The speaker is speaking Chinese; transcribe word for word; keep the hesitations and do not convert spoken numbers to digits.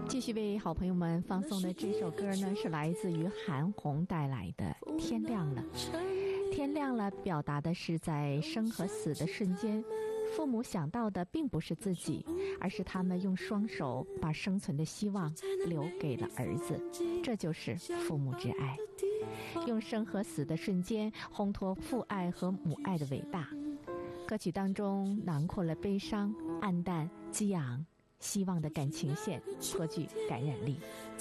继续为好朋友们放送的这首歌呢，是来自于韩红带来的《天亮了》。天亮了，表达的是在生和死的瞬间，父母想到的并不是自己，而是他们用双手把生存的希望留给了儿子，这就是父母之爱。用生和死的瞬间烘托父爱和母爱的伟大。歌曲当中囊括了悲伤、暗淡、激昂、希望的感情线，颇具感染力。